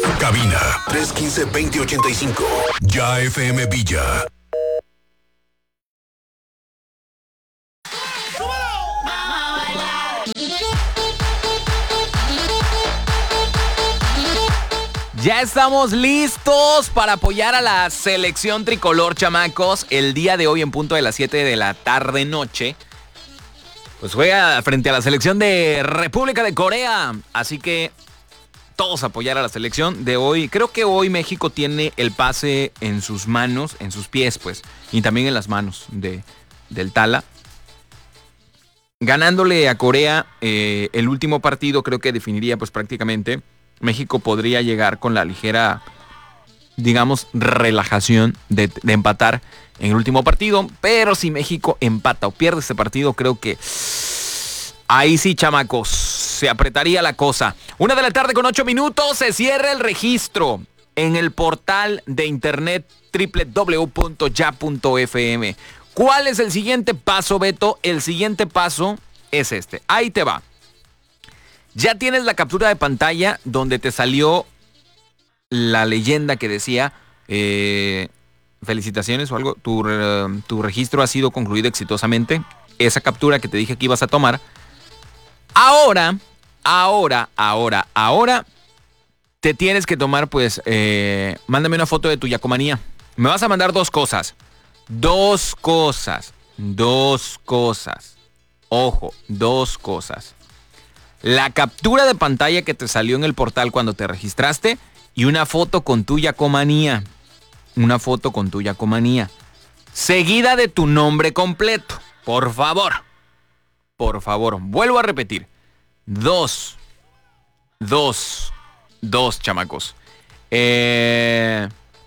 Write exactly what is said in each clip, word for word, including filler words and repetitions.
Cabina tres uno cinco, dos cero ocho cinco. Ya F M Villa. Ya estamos listos para apoyar a la selección tricolor, chamacos. El día de hoy en punto de las siete de la tarde noche, pues juega frente a la selección de República de Corea. Así que todos apoyar a la selección de hoy. Creo que hoy México tiene el pase en sus manos, en sus pies, pues, y también en las manos de, del Tala. Ganándole a Corea eh, el último partido, creo que definiría pues prácticamente. México podría llegar con la ligera, digamos, relajación de, de empatar en el último partido. Pero si México empata o pierde este partido, creo que ahí sí, chamacos, se apretaría la cosa. Una de la tarde con ocho minutos, se cierra el registro en el portal de internet doble u doble u doble u punto ya punto f m. ¿Cuál es el siguiente paso, Beto? El siguiente paso es este. Ahí te va. Ya tienes la captura de pantalla donde te salió la leyenda que decía eh, felicitaciones o algo, tu, uh, tu registro ha sido concluido exitosamente. Esa captura que te dije que ibas a tomar. Ahora, ahora, ahora, ahora te tienes que tomar, pues, eh, mándame una foto de tu yacomanía. Me vas a mandar dos cosas. Dos cosas. Dos cosas. Ojo, dos cosas. La captura de pantalla que te salió en el portal cuando te registraste y una foto con tu yacomanía. Una foto con tu yacomanía. Seguida de tu nombre completo. Por favor. Por favor. Vuelvo a repetir. Dos. Dos. Dos, chamacos. Eh...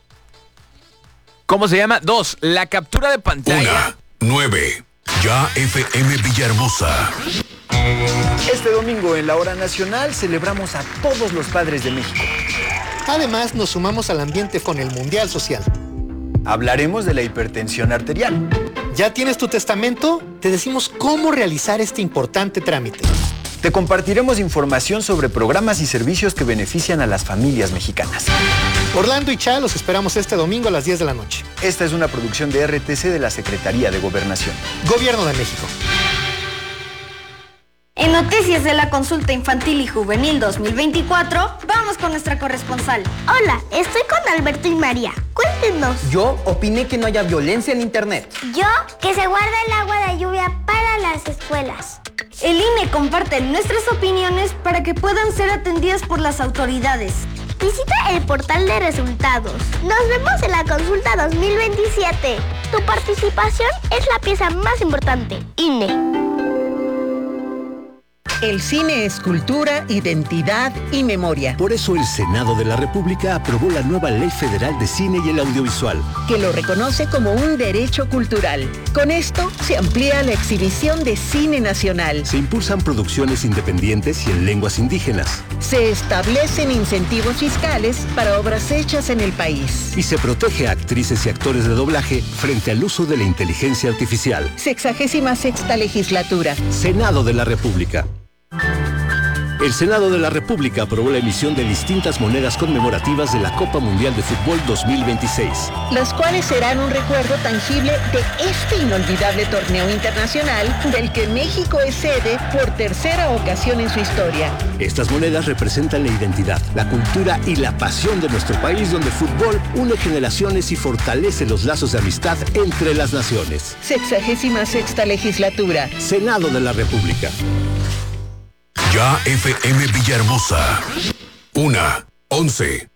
¿Cómo se llama? Dos. La captura de pantalla. Una. Nueve. Ya F M Villahermosa. Este domingo en la hora nacional celebramos a todos los padres de México. Además, nos sumamos al ambiente con el Mundial Social. Hablaremos de la hipertensión arterial. ¿Ya tienes tu testamento? Te decimos cómo realizar este importante trámite. Te compartiremos información sobre programas y servicios que benefician a las familias mexicanas. Orlando y Cha los esperamos este domingo a las diez de la noche. Esta es una producción de R T C de la Secretaría de Gobernación. Gobierno de México. En Noticias de la Consulta Infantil y Juvenil dos mil veinticuatro, vamos con nuestra corresponsal. Hola, estoy con Alberto y María. Cuéntenos. Yo opiné que no haya violencia en internet. Yo, que se guarda el agua de lluvia para las escuelas. El I N E comparte nuestras opiniones para que puedan ser atendidas por las autoridades. Visita el portal de resultados. Nos vemos en la consulta dos mil veintisiete. Tu participación es la pieza más importante. I N E. El cine es cultura, identidad y memoria. Por eso el Senado de la República aprobó la nueva Ley Federal de Cine y el Audiovisual, que lo reconoce como un derecho cultural. Con esto se amplía la exhibición de cine nacional. Se impulsan producciones independientes y en lenguas indígenas. Se establecen incentivos fiscales para obras hechas en el país. Y se protege a actrices y actores de doblaje frente al uso de la inteligencia artificial. Sexagésima sexta legislatura. Senado de la República. El Senado de la República aprobó la emisión de distintas monedas conmemorativas de la Copa Mundial de Fútbol dos mil veintiséis. Las cuales serán un recuerdo tangible de este inolvidable torneo internacional del que México es sede por tercera ocasión en su historia. Estas monedas representan la identidad, la cultura y la pasión de nuestro país, donde el fútbol une generaciones y fortalece los lazos de amistad entre las naciones. Sexagésima sexta legislatura. Senado de la República. Ya F M Villahermosa. Una, once.